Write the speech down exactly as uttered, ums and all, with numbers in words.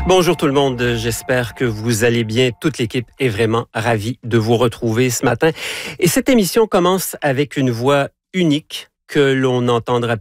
Bonjour tout le monde, j'espère que vous allez bien. Toute l'équipe est vraiment ravie de vous retrouver ce matin. Et cette émission commence avec une voix unique que l'on n'entendra